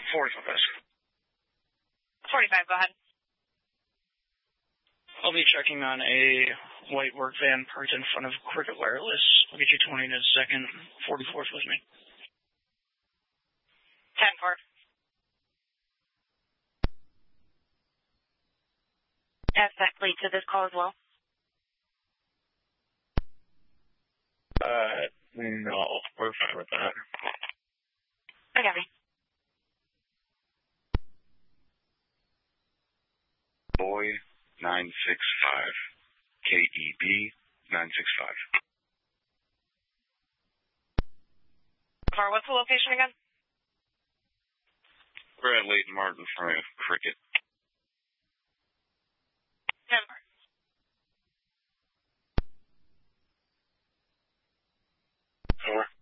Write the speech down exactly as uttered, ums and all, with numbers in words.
forty-five, guys. forty-five, go ahead. I'll be checking on a white work van parked in front of Cricket Wireless. I'll get you twenty in a second. forty-four's with me. ten four. Ask that fleet to this call as well. Uh, no, we're fine with that. I got it. Boy nine six five. K E B nine six five. Car, what's the location again? We're at Leighton Martin in front of Cricket. ten four. Over.